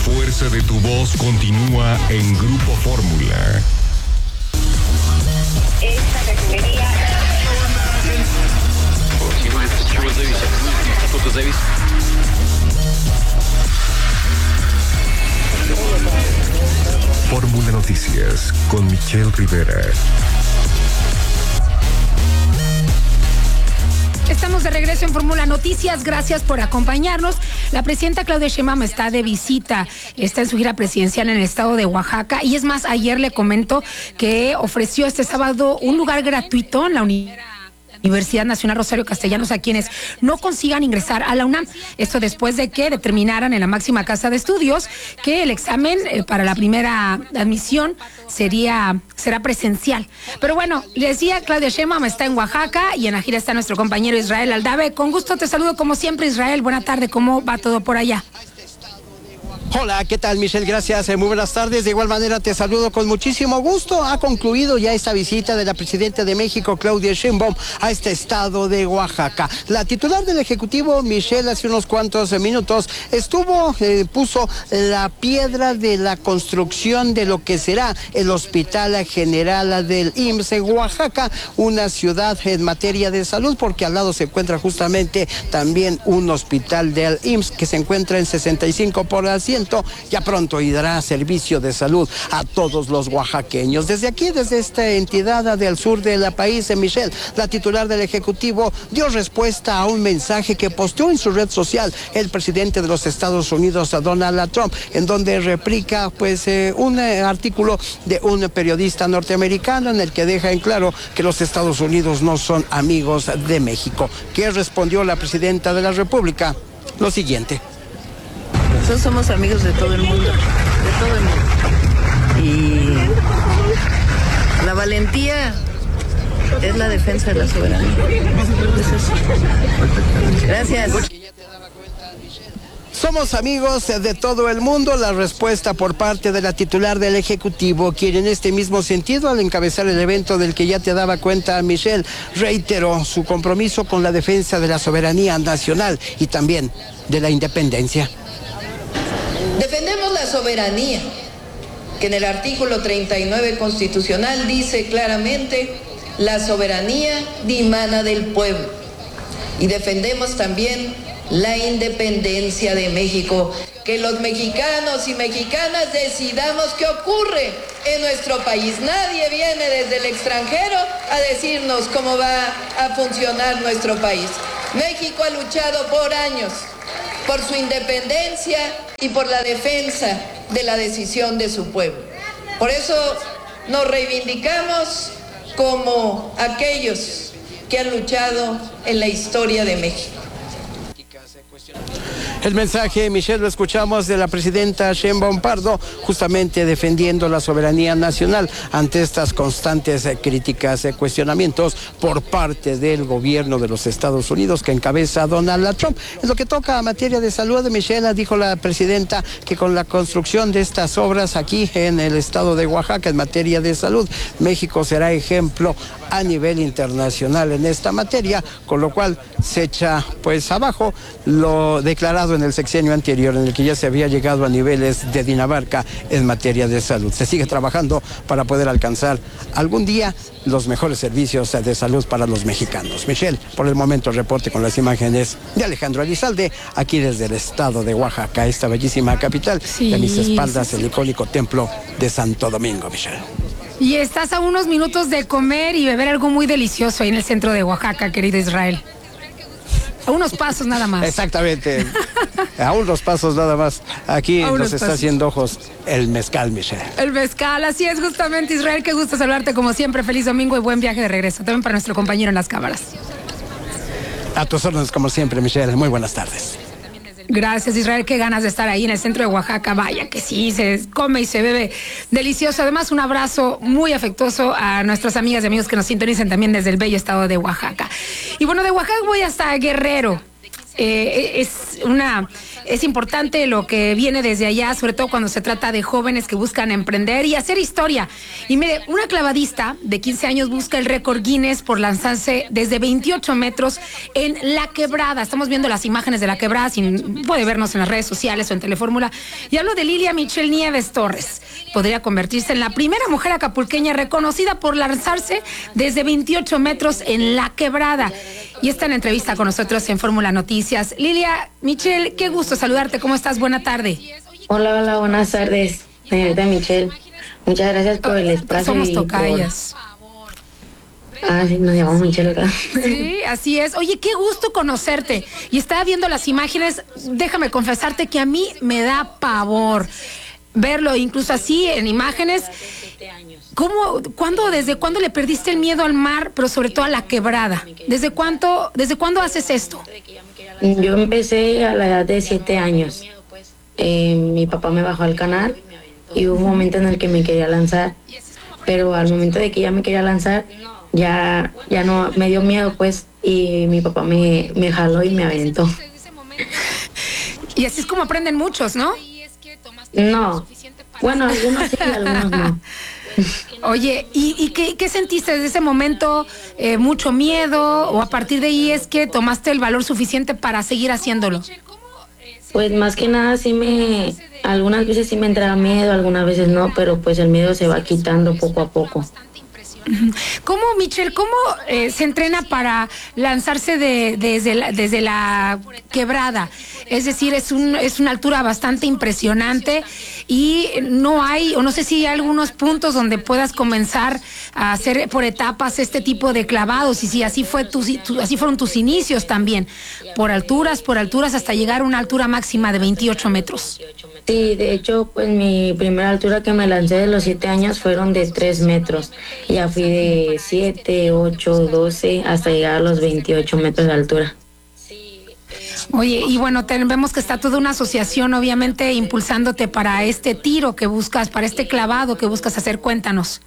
fuerza de tu voz continúa en Grupo Fórmula. Esta refinería... Fórmula Noticias con Michelle Rivera. Estamos de regreso en Fórmula Noticias, gracias por acompañarnos. La presidenta Claudia Sheinbaum está de visita, está en su gira presidencial en el estado de Oaxaca y es más, ayer le comento que ofreció este sábado un lugar gratuito en la Universidad Nacional Rosario Castellanos a quienes no consigan ingresar a la UNAM. Esto después de que determinaran en la máxima casa de estudios que el examen para la primera admisión será presencial. Pero bueno, les decía, Claudia Sheinbaum está en Oaxaca y en la gira está nuestro compañero Israel Aldave. Con gusto te saludo como siempre, Israel. Buena tarde, ¿cómo va todo por allá? Hola, ¿qué tal, Michelle? Gracias, muy buenas tardes. De igual manera te saludo con muchísimo gusto. Ha concluido ya esta visita de la presidenta de México, Claudia Sheinbaum, a este estado de Oaxaca. La titular del Ejecutivo, Michelle, hace unos cuantos minutos puso la piedra de la construcción de lo que será el Hospital General del IMSS en Oaxaca, una ciudad en materia de salud, porque al lado se encuentra justamente también un hospital del IMSS que se encuentra en 65%. Ya pronto y dará servicio de salud a todos los oaxaqueños. Desde aquí, desde esta entidad del sur del país, Michelle, la titular del Ejecutivo, dio respuesta a un mensaje que posteó en su red social el presidente de los Estados Unidos, Donald Trump, en donde replica un artículo de un periodista norteamericano en el que deja en claro que los Estados Unidos no son amigos de México. ¿Qué respondió la presidenta de la República? Lo siguiente. Nosotros somos amigos de todo el mundo, y la valentía es la defensa de la soberanía. Gracias. Somos amigos de todo el mundo, la respuesta por parte de la titular del Ejecutivo, quien en este mismo sentido, al encabezar el evento del que ya te daba cuenta, Michelle, reiteró su compromiso con la defensa de la soberanía nacional y también de la independencia. Defendemos la soberanía, que en el artículo 39 constitucional dice claramente: la soberanía dimana del pueblo. Y defendemos también la independencia de México, que los mexicanos y mexicanas decidamos qué ocurre en nuestro país. Nadie viene desde el extranjero a decirnos cómo va a funcionar nuestro país. México ha luchado por años por su independencia y por la defensa de la decisión de su pueblo. Por eso nos reivindicamos como aquellos que han luchado en la historia de México. El mensaje, Michelle, lo escuchamos de la presidenta Sheinbaum Pardo, justamente defendiendo la soberanía nacional ante estas constantes críticas, cuestionamientos por parte del gobierno de los Estados Unidos que encabeza Donald Trump. En lo que toca a materia de salud, Michelle, dijo la presidenta que con la construcción de estas obras aquí en el estado de Oaxaca en materia de salud, México será ejemplo a nivel internacional en esta materia, con lo cual se echa abajo lo declarado en el sexenio anterior, en el que ya se había llegado a niveles de Dinamarca en materia de salud. Se sigue trabajando para poder alcanzar algún día los mejores servicios de salud para los mexicanos. Michelle, por el momento reporte con las imágenes de Alejandro Elizalde, aquí desde el estado de Oaxaca, esta bellísima capital. Sí, de mis espaldas, el icónico templo de Santo Domingo, Michelle. Y estás a unos minutos de comer y beber algo muy delicioso ahí en el centro de Oaxaca, querido Israel. A unos pasos nada más. Exactamente. A unos pasos nada más. Aquí nos está haciendo ojos el mezcal, Michelle. El mezcal, así es justamente, Israel. Qué gusto saludarte como siempre. Feliz domingo y buen viaje de regreso. También para nuestro compañero en las cámaras. A tus órdenes como siempre, Michelle. Muy buenas tardes. Gracias, Israel. Qué ganas de estar ahí en el centro de Oaxaca. Vaya que sí, se come y se bebe delicioso. Además, un abrazo muy afectuoso a nuestras amigas y amigos que nos sintonizan también desde el bello estado de Oaxaca. Y bueno, de Oaxaca voy hasta Guerrero. Es una es importante lo que viene desde allá, sobre todo cuando se trata de jóvenes que buscan emprender y hacer historia. Y mire, una clavadista de 15 años busca el récord Guinness por lanzarse desde 28 metros en La Quebrada. Estamos viendo las imágenes de La Quebrada, puede vernos en las redes sociales o en Telefórmula. Y hablo de Lilia Michelle Nieves Torres. Podría convertirse en la primera mujer acapulqueña reconocida por lanzarse desde 28 metros en La Quebrada. Y está en entrevista con nosotros en Fórmula Noticias. Lilia Michelle, qué gusto saludarte. ¿Cómo estás? Buena tarde. Hola, buenas tardes, señorita Michelle. Muchas gracias por el espacio. Somos tocayas. Sí, nos llamamos Michelle acá. Sí, así es. Oye, qué gusto conocerte. Y estaba viendo las imágenes, déjame confesarte que a mí me da pavor verlo, incluso así en imágenes. ¿Desde cuándo le perdiste el miedo al mar, pero sobre todo a la quebrada? ¿Desde cuándo haces esto? Yo empecé a la edad de 7 años. Mi papá me bajó al canal y hubo un momento en el que me quería lanzar, pero al momento de que ya me quería lanzar, ya no, me dio miedo pues, y mi papá me jaló y me aventó. Y así es como aprenden muchos, ¿no? No, bueno, algunos sí, algunos no. Oye, ¿y qué sentiste desde ese momento? ¿Mucho miedo? ¿O a partir de ahí es que tomaste el valor suficiente para seguir haciéndolo? Pues más que nada algunas veces sí me entraba miedo, algunas veces no, pero pues el miedo se va quitando poco a poco. ¿Cómo, Michelle, se entrena para lanzarse desde la quebrada? Es decir, es una altura bastante impresionante y no sé si hay algunos puntos donde puedas comenzar a hacer por etapas este tipo de clavados, y si así fueron tus inicios también, por alturas hasta llegar a una altura máxima de 28 metros. Sí, de hecho, pues mi primera altura que me lancé de los 7 años fueron de 3 metros. Ya fui de 7, 8, 12 hasta llegar a los 28 metros de altura. Oye, y bueno, vemos que está toda una asociación obviamente impulsándote para este tiro que buscas, para este clavado que buscas hacer. Cuéntanos.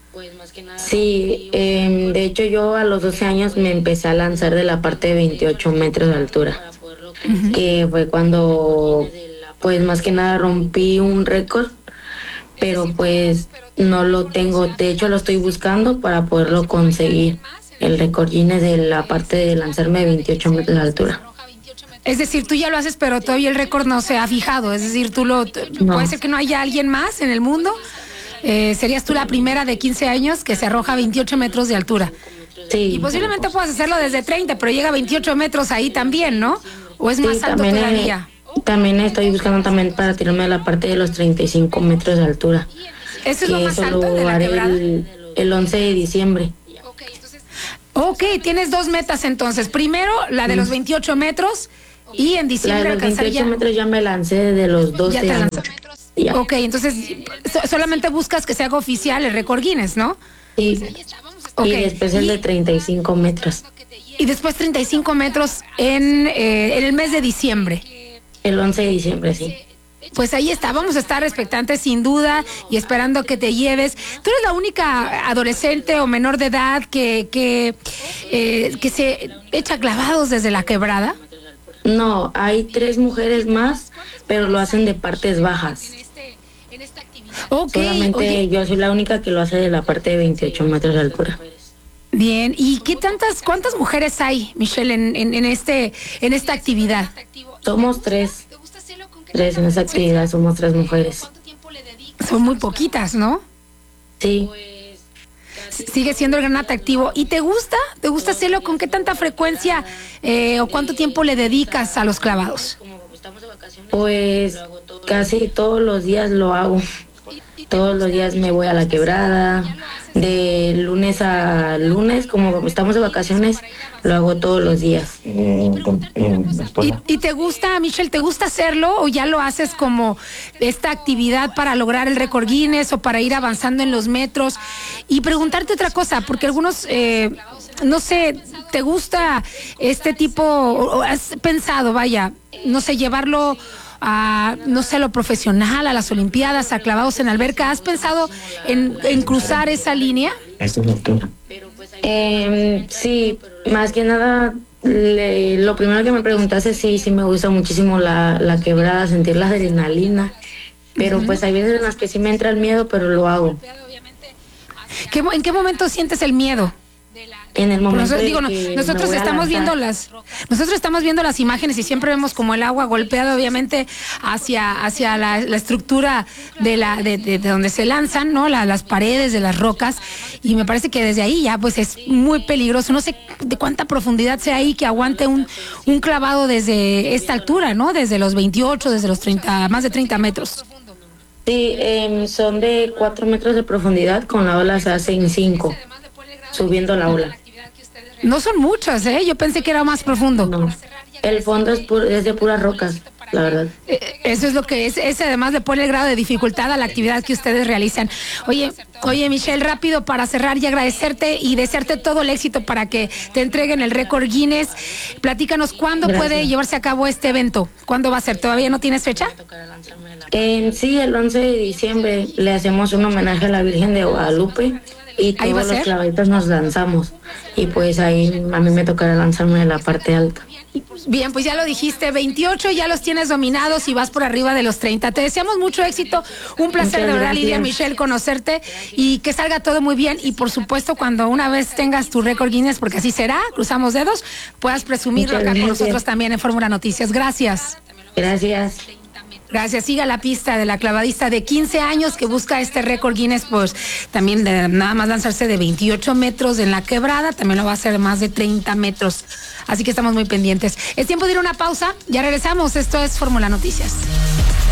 Sí, de hecho yo a los 12 años me empecé a lanzar de la parte de 28 metros de altura, que fue cuando pues más que nada rompí un récord, pero pues no lo tengo, de hecho lo estoy buscando para poderlo conseguir, el récord Guinness de la parte de lanzarme de 28 metros de altura. Es decir, tú ya lo haces, pero todavía el récord no se ha fijado, es decir, No. Puede ser que no haya alguien más en el mundo, serías tú la primera de 15 años que se arroja a 28 metros de altura. Sí. Y posiblemente puedas hacerlo desde 30, pero llega a 28 metros ahí también, ¿no? ¿O es más alto todavía? También estoy buscando también para tirarme a la parte de los 35 metros de altura. ¿Eso es lo más alto de la quebrada? El 11 de diciembre. Ok, tienes 2 metas entonces. Primero, la de los 28 metros y en diciembre la de los alcanzar 28 metros ya me lancé de los 12 años. Ya. Ok, entonces solamente buscas que se haga oficial el récord Guinness, ¿no? Sí. Okay. Y después el de 35 metros. Y después 35 metros en el mes de diciembre. El 11 de diciembre, sí. Pues ahí está, vamos a estar expectantes sin duda y esperando que te lleves. ¿Tú eres la única adolescente o menor de edad que se echa clavados desde la quebrada? No, hay 3 mujeres más, pero lo hacen de partes bajas. Okay, solamente yo soy la única que lo hace de la parte de 28 metros de altura. Bien, ¿y cuántas mujeres hay, Michelle, en esta actividad? Somos 3. 3 en esta actividad, somos 3 mujeres. Son muy poquitas, ¿no? Sí. Sigue siendo el gran atractivo. ¿Y te gusta? ¿Te gusta hacerlo? ¿Con qué tanta frecuencia o cuánto tiempo le dedicas a los clavados? Pues casi todos los días lo hago. Todos los días me voy a la quebrada, de lunes a lunes, como estamos de vacaciones, lo hago todos los días. ¿Y te gusta, Michelle, te gusta hacerlo o ya lo haces como esta actividad para lograr el récord Guinness o para ir avanzando en los metros? Y preguntarte otra cosa, porque algunos, no sé, ¿te gusta este tipo, o has pensado, vaya, no sé, llevarlo a, no sé, lo profesional, a las Olimpiadas, a clavados en alberca? ¿Has pensado en cruzar esa línea? Sí, más que nada, lo primero que me preguntaste, sí me gusta muchísimo la quebrada, sentir la adrenalina, pero pues hay veces en las que sí me entra el miedo, pero lo hago. ¿En qué momento sientes el miedo? En el momento nosotros estamos viendo las imágenes y siempre vemos como el agua golpeada obviamente hacia la estructura de donde se lanzan, ¿no? Las paredes de las rocas, y me parece que desde ahí ya pues es muy peligroso. No sé de cuánta profundidad sea ahí que aguante un clavado desde esta altura, ¿no? Desde los 28, desde los 30, más de 30 metros. Sí, son de 4 metros de profundidad, con la ola se hace en 5, subiendo la ola. No son muchas, ¿eh? Yo pensé que era más profundo. No, el fondo es de puras rocas, la verdad. Eso es lo que es además de poner el grado de dificultad a la actividad que ustedes realizan. Oye, Michelle, rápido para cerrar y agradecerte y desearte todo el éxito para que te entreguen el récord Guinness. Platícanos, ¿cuándo puede llevarse a cabo este evento? ¿Cuándo va a ser? ¿Todavía no tienes fecha? Sí, el 11 de diciembre le hacemos un homenaje a la Virgen de Guadalupe. Y todos los clavaditos nos lanzamos. Y pues ahí a mí me tocará lanzarme de la parte alta. Bien, pues ya lo dijiste, 28 ya los tienes dominados y vas por arriba de los 30. Te deseamos mucho éxito, un placer de verdad, Lidia Michelle, conocerte y que salga todo muy bien. Y por supuesto, cuando una vez tengas tu récord Guinness, porque así será, cruzamos dedos, puedas presumirlo acá con nosotros también en Fórmula Noticias. Gracias. Gracias. Gracias. Siga la pista de la clavadista de 15 años que busca este récord Guinness, pues también nada más lanzarse de 28 metros en la quebrada, también lo va a hacer de más de 30 metros. Así que estamos muy pendientes. Es tiempo de ir a una pausa, ya regresamos. Esto es Fórmula Noticias.